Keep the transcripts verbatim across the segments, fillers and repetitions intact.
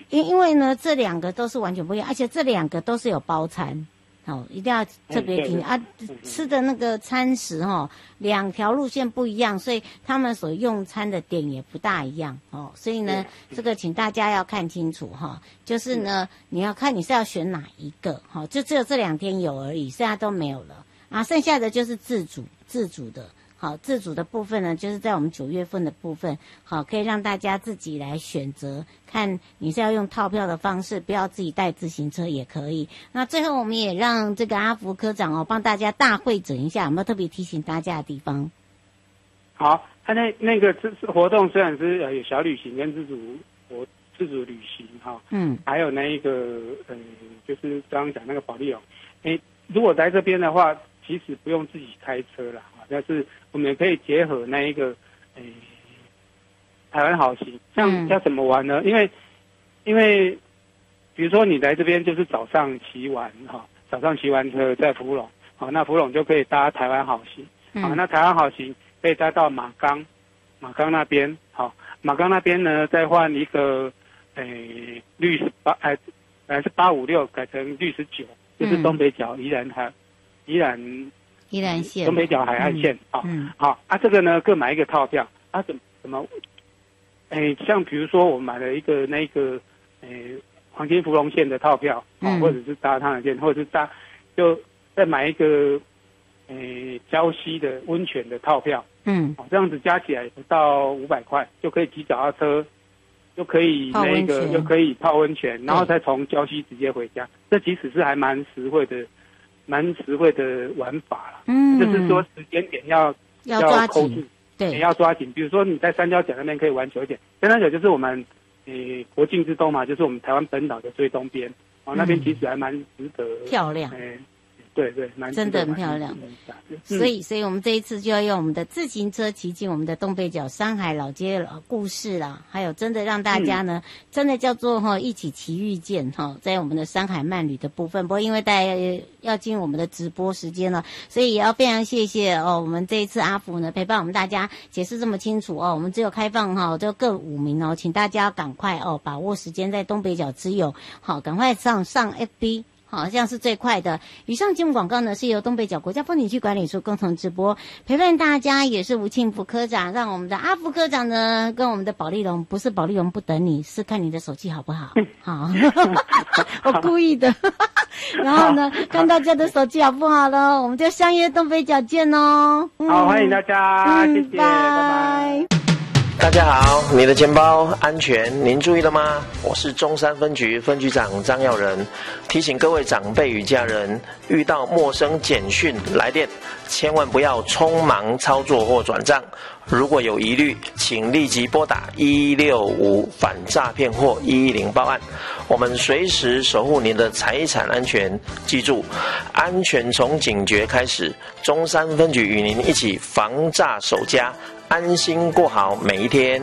因因为呢，这两个都是完全不一样，而且这两个都是有包餐。哦，一定要特别听、嗯、啊！吃的那个餐食哦，两条路线不一样，所以他们所用餐的点也不大一样哦。所以呢，这个请大家要看清楚哈、哦。就是呢，你要看你是要选哪一个哈、哦，就只有这两天有而已，剩下都没有了啊。剩下的就是自主自主的。好，自主的部分呢，就是在我们九月份的部分，好，可以让大家自己来选择，看你是要用套票的方式，不要自己带自行车也可以。那最后我们也让这个阿福科长哦，帮大家大会诊一下，有没有特别提醒大家的地方？ 好，他那那个这活动虽然是呃有小旅行跟自主活自主旅行哈，嗯，还有那一个呃，就是刚刚讲那个保利龙，哎，如果在这边的话，其实不用自己开车啦。但是我们也可以结合那一个，诶、欸，台湾好行，像要怎么玩呢？因为，因为，比如说你来这边就是早上骑完哈，早上骑完车在福隆，好，那福隆就可以搭台湾好行，好，那台湾好行可以搭到马冈，马冈那边，好，马冈那边呢再换一个，诶、欸，绿十八，哎，本来是八五六改成绿十九，就是东北角宜兰海，宜兰。 宜兰县东北角海岸线啊，嗯，好、嗯、啊，这个呢各买一个套票啊，怎怎么？哎，像比如说我买了一个那个，哎，黄金福隆线的套票啊、嗯，或者是搭汤的线，或者是搭，就再买一个，哎，礁溪的温泉的套票，嗯，这样子加起来不到五百块，就可以骑脚踏车，就可以那个就可以泡温泉，然后再从礁溪直接回家，这其实是还蛮实惠的。蛮实惠的玩法了，嗯，就是说时间点要要抓紧， 对，也要抓紧。比如说你在三角角那边可以玩久一点，三角角就是我们诶、呃、国境之东嘛，就是我们台湾本岛的最东边，哦，那边其实还蛮值得漂亮， 诶、呃，对对，蛮真的很漂亮。所以，所以我们这一次就要用我们的自行车骑进我们的东北角山海老街故事啦，还有真的让大家呢，嗯、真的叫做哈一起骑遇见哈，在我们的山海漫旅的部分。不过因为大家要进入我们的直播时间了，所以也要非常谢谢哦，我们这一次阿福呢陪伴我们大家解释这么清楚哦，我们只有开放哈，就各五名哦，请大家赶快哦把握时间在东北角之友，好，赶快上上 F B。好，这样是最快的。以上节目广告呢，是由东北角国家风景区管理处共同直播，陪伴大家也是吴庆福科长，让我们的阿福科长呢，跟我们的保利龙，不是保利龙不等你，是看你的手气好不好？好，我故意的。然后呢，看大家的手气好不好了，我们就相约东北角见哦。 嗯、好，欢迎大家，嗯、谢谢，拜拜。 大家好，你的钱包安全，您注意了吗？我是中山分局分局长张耀仁，提醒各位长辈与家人，遇到陌生简讯来电，千万不要匆忙操作或转账。如果有疑虑，请立即拨打一六五反诈骗或一一零报案，我们随时守护您的财产安全。记住，安全从警觉开始，中山分局与您一起防诈守家，安心过好每一天。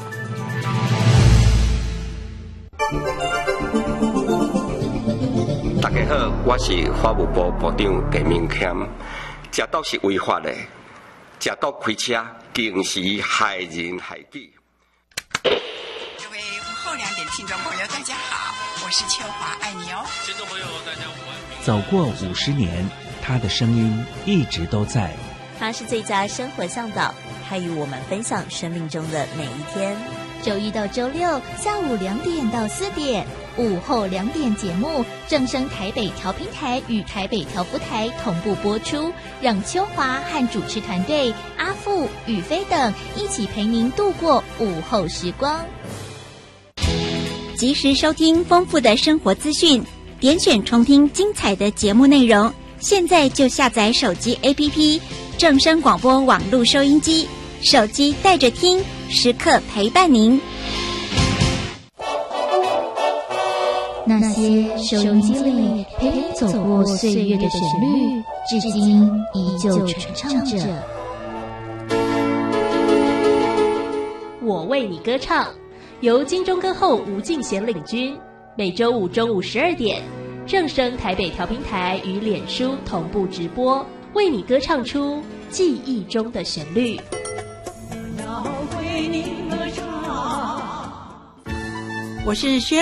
大家好，我是法务部部长陈明谦。食毒是违法的，食毒开车更是害人害己。 各位午后两点听众朋友，大家好，我是秋华，爱你哦。听众朋友，大家午安。 走过五十年，他的声音一直都在。 他是最佳生活向导，他与我们分享生命中的每一天。 周一到周六下午两点到四点，午后两点节目正声台北调频台与台北调布台同步播出，让秋华和主持团队阿富、宇飞等一起陪您度过午后时光。 及时收听丰富的生活资讯，点选重听精彩的节目内容。现在就下载手机 A P P 正声广播网络收音机，手机带着听，时刻陪伴您。 那些收音机里陪你走过岁月的旋律，至今依旧传唱着。 我为你歌唱，由金钟歌后吴敬贤领军，每周五中午十二点，正声台北调频台与脸书同步直播，为你歌唱出记忆中的旋律。 我是薛